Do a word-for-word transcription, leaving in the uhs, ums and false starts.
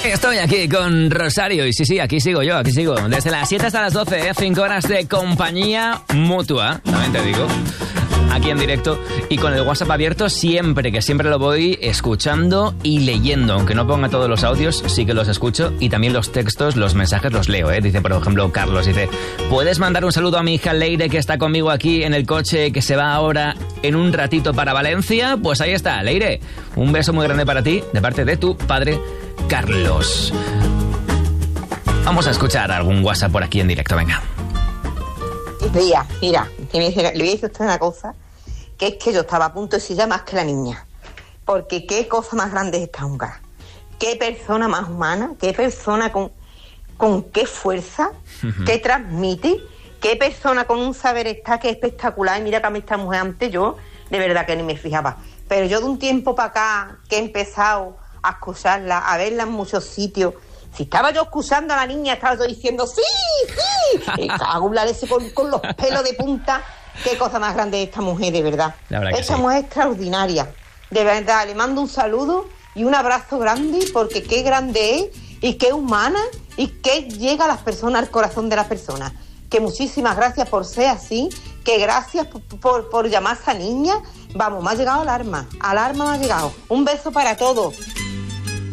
Estoy aquí con Rosario y sí, sí, aquí sigo yo, aquí sigo. Desde las siete hasta las doce, cinco horas de compañía mutua, también te digo. Aquí en directo y con el WhatsApp abierto siempre, que siempre lo voy escuchando y leyendo. Aunque no ponga todos los audios, sí que los escucho y también los textos, los mensajes los leo, ¿eh? Dice, por ejemplo, Carlos, dice, ¿puedes mandar un saludo a mi hija Leire, que está conmigo aquí en el coche, que se va ahora en un ratito para Valencia? Pues ahí está, Leire. Un beso muy grande para ti, de parte de tu padre, Carlos. Vamos a escuchar algún WhatsApp por aquí en directo, venga. Mira, mira, le voy a decir a usted una cosa, que es que yo estaba a punto de chillar más que la niña. Porque qué cosa más grande es esta húngara. Qué persona más humana, qué persona con, con qué fuerza, qué transmite, qué persona con un saber estar que es espectacular. Y mira que a mí esta mujer antes yo, de verdad que ni me fijaba. Pero yo de un tiempo para acá, que he empezado a escucharla, a verla en muchos sitios. Si estaba yo escuchando a la niña, estaba yo diciendo ¡sí, sí! Y cago en la leche con, con los pelos de punta. Qué cosa más grande es esta mujer, de verdad. Esta sí. Mujer es extraordinaria. De verdad, le mando un saludo y un abrazo grande, porque qué grande es y qué humana y qué llega a las personas, al corazón de las personas. Que muchísimas gracias por ser así, que gracias por, por, por llamar a esa niña. Vamos, me ha llegado al alma, al alma me ha llegado. Un beso para todos.